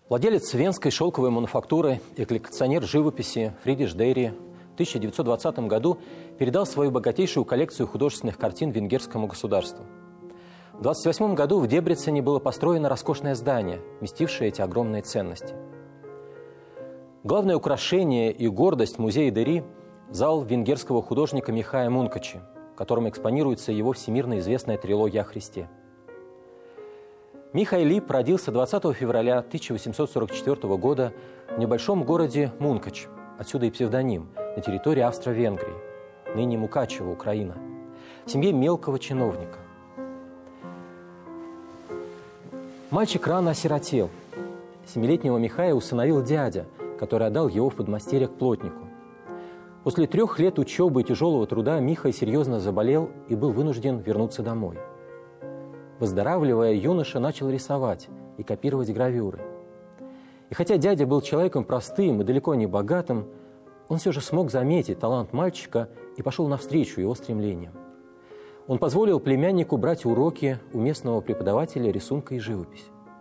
Владелец венской шелковой мануфактуры и коллекционер живописи Фридиш Дейри в 1920 году передал свою богатейшую коллекцию художественных картин венгерскому государству. В 1928 году в Дебрецене было построено роскошное здание, вместившее эти огромные ценности. Главное украшение и гордость музея Дейри – зал венгерского художника Михая Мункачи, в котором экспонируется его всемирно известная трилогия о Христе. Михай Лип родился 20 февраля 1844 года в небольшом городе Мункач, отсюда и псевдоним, на территории Австро-Венгрии, ныне Мукачево, Украина, в семье мелкого чиновника. Мальчик рано осиротел. 7-летнего Михая усыновил дядя, который отдал его в подмастерье к плотнику. После 3 лет учебы и тяжелого труда Михай серьезно заболел и был вынужден вернуться домой. Выздоравливая, юноша начал рисовать и копировать гравюры. И хотя дядя был человеком простым и далеко не богатым, он все же смог заметить талант мальчика и пошел навстречу его стремлениям. Он позволил племяннику брать уроки у местного преподавателя рисунка и живописи.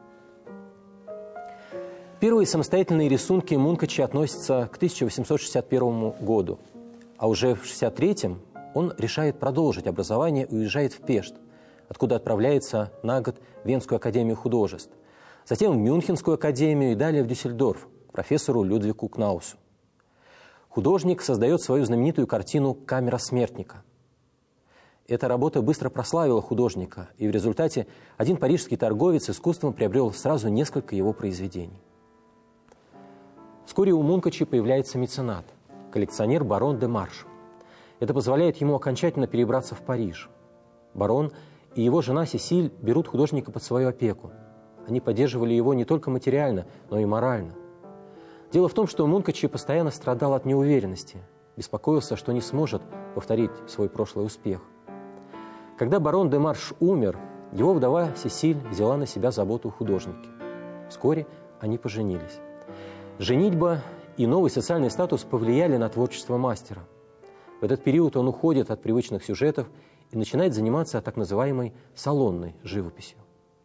Первые самостоятельные рисунки Мункача относятся к 1861 году, а уже в 1963 он решает продолжить образование и уезжает в Пешт, откуда отправляется на год в Венскую академию художеств, затем в Мюнхенскую академию и далее в Дюссельдорф к профессору Людвигу Кнаусу. Художник создает свою знаменитую картину «Камера смертника». Эта работа быстро прославила художника, и в результате один парижский торговец искусством приобрел сразу несколько его произведений. Вскоре у Мункача появляется меценат, коллекционер барон де Марш. Это позволяет ему окончательно перебраться в Париж. Барон и его жена Сесиль берут художника под свою опеку. Они поддерживали его не только материально, но и морально. Дело в том, что Мункачи постоянно страдал от неуверенности, беспокоился, что не сможет повторить свой прошлый успех. Когда барон де Марш умер, его вдова Сесиль взяла на себя заботу о художнике. Вскоре они поженились. Женитьба и новый социальный статус повлияли на творчество мастера. В этот период он уходит от привычных сюжетов и начинает заниматься так называемой салонной живописью.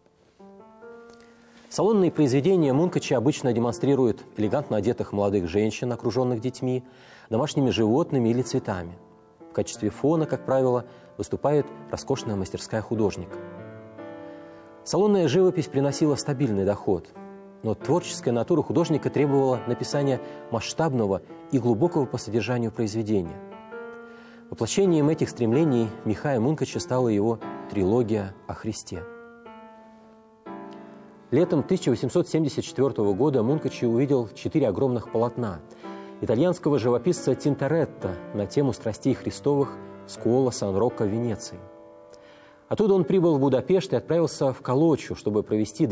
Салонные произведения Мункача обычно демонстрируют элегантно одетых молодых женщин, окруженных детьми, домашними животными или цветами. В качестве фона, как правило, выступает роскошная мастерская художника. Салонная живопись приносила стабильный доход, но творческая натура художника требовала написания масштабного и глубокого по содержанию произведения. Воплощением этих стремлений Михая Мункача стала его трилогия о Христе. Летом 1874 года Мункачи увидел 4 огромных полотна итальянского живописца Тинторетто на тему страстей Христовых в Скуола Сан-Рокко в Венеции. Оттуда он прибыл в Будапешт и отправился в Колочу, чтобы провести